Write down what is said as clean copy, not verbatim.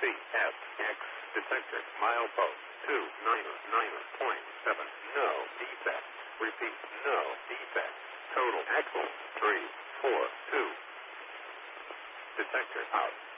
CFX detector milepost 299.7. No defect. Repeat, no defect. Total axle 342. Detector out.